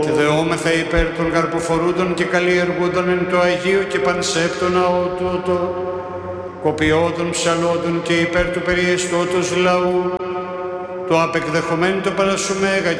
Και δεόμεθα υπέρ των καρποφορούντων και καλλιεργούντων εν το Αγίο και πανσέπτο ναό τούτο, κοπιώδων ψαλώδων και υπέρ του περιεστώτος λαού, το απεκδεχομένου το Παρασουμέγα